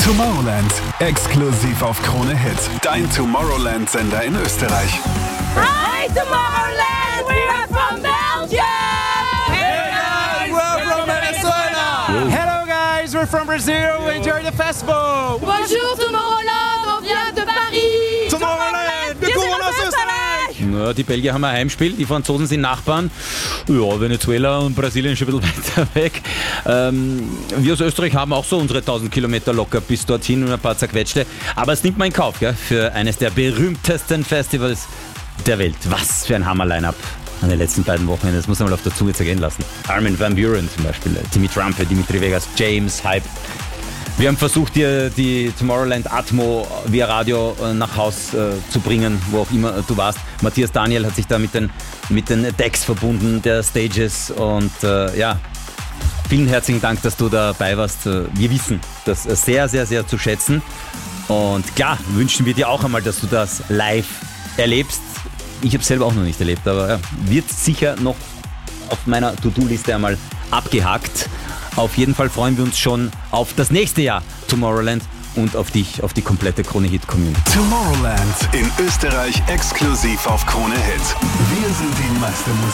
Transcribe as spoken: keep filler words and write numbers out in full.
Tomorrowland, exklusiv auf Krone Hit. Dein Tomorrowland-Sender in Österreich. Hi Tomorrowland, we are from Belgium! Hey guys, we're from Venezuela! Hello guys, we're from Brazil, enjoy the festival! Bonjour Tomorrowland, on vient de Paris! Tomorrowland, wir kommen aus Österreich! Ja, die Belgier haben ein Heimspiel, die Franzosen sind Nachbarn. Ja, Venezuela und Brasilien schon ein bisschen weiter weg. Ähm, wir aus Österreich haben auch so unsere tausend Kilometer locker bis dorthin und ein paar zerquetschte. Aber es nimmt man in Kauf, gell, für eines der berühmtesten Festivals der Welt. Was für ein Hammer-Line-Up an den letzten beiden Wochen. Das muss man mal auf der Zunge zergehen lassen. Armin van Buuren zum Beispiel, Timmy Trumpet, Dimitri Vegas, James, Hype. Wir haben versucht, dir die Tomorrowland Atmo via Radio nach Haus äh, zu bringen, wo auch immer du warst. Matthias Daniel hat sich da mit den, mit den Decks verbunden, der Stages und äh, ja, vielen herzlichen Dank, dass du dabei warst. Wir wissen das sehr, sehr, sehr zu schätzen und klar, wünschen wir dir auch einmal, dass du das live erlebst. Ich habe es selber auch noch nicht erlebt, aber ja, wird sicher noch auf meiner To-Do-Liste einmal abgehakt. Auf jeden Fall freuen wir uns schon auf das nächste Jahr Tomorrowland und auf dich, auf die komplette Krone Hit Community. Tomorrowland in Österreich exklusiv auf Krone Hit. Wir sind die Meister Musik.